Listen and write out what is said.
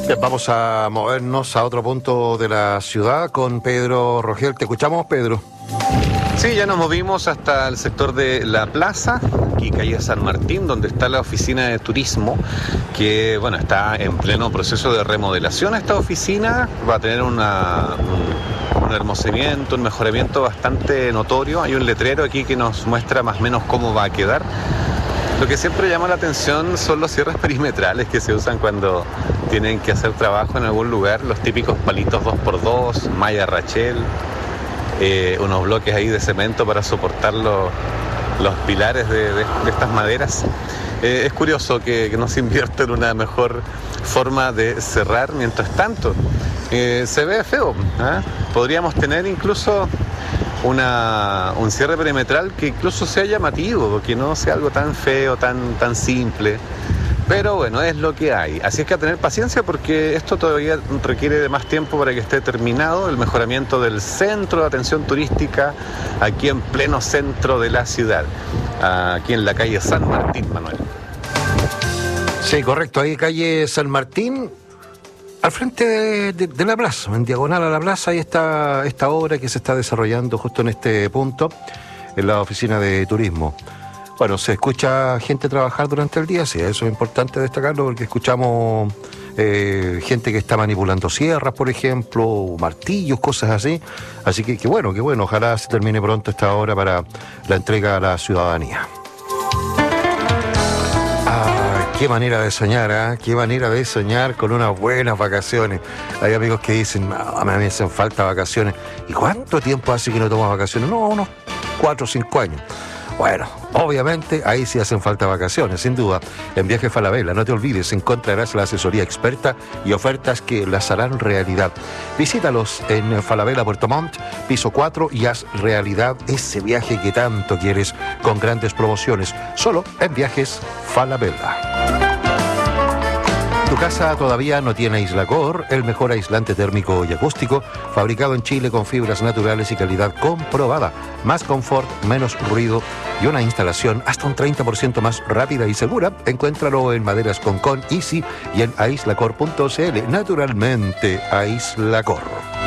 Bien, vamos a movernos a otro punto de la ciudad con Pedro Rogel. Te escuchamos, Pedro. Sí, ya nos movimos hasta el sector de La Plaza, aquí calle San Martín, donde está la oficina de turismo, que bueno, está en pleno proceso de remodelación. Esta oficina va a tener un hermosamiento, un mejoramiento bastante notorio. Hay un letrero aquí que nos muestra más o menos cómo va a quedar. Lo que siempre llama la atención son los cierres perimetrales que se usan cuando tienen que hacer trabajo en algún lugar, los típicos palitos 2x2, malla rachel, unos bloques ahí de cemento para soportar los pilares de estas maderas. Es curioso que no se invierta en una mejor forma de cerrar. Mientras tanto, se ve feo, ¿eh? Podríamos tener incluso un cierre perimetral que incluso sea llamativo, que no sea algo tan feo, tan simple. Pero bueno, es lo que hay. Así es que a tener paciencia porque esto todavía requiere de más tiempo para que esté terminado el mejoramiento del centro de atención turística aquí en pleno centro de la ciudad, aquí en la calle San Martín, Manuel. Sí, correcto, ahí calle San Martín, al frente de la plaza, en diagonal a la plaza, ahí está esta obra que se está desarrollando justo en este punto, en la oficina de turismo. Bueno, se escucha gente trabajar durante el día, sí, eso es importante destacarlo porque escuchamos gente que está manipulando sierras, por ejemplo, martillos, cosas así. Así que bueno, ojalá se termine pronto esta obra para la entrega a la ciudadanía. Qué manera de soñar, ¿eh? Qué manera de soñar con unas buenas vacaciones. Hay amigos que dicen, a mí me hacen falta vacaciones. ¿Y cuánto tiempo hace que no tomas vacaciones? No, unos 4 o 5 años. Bueno, obviamente ahí sí hacen falta vacaciones, sin duda. En Viajes Falabella, no te olvides, encontrarás la asesoría experta y ofertas que las harán realidad. Visítalos en Falabella Puerto Montt, piso 4, y haz realidad ese viaje que tanto quieres con grandes promociones. Solo en Viajes Falabella. ¿Tu casa todavía no tiene Aislacor? El mejor aislante térmico y acústico, fabricado en Chile con fibras naturales y calidad comprobada. Más confort, menos ruido y una instalación hasta un 30% más rápida y segura. Encuéntralo en Maderas Concon, Easy y en aislacor.cl. Naturalmente, Aislacor.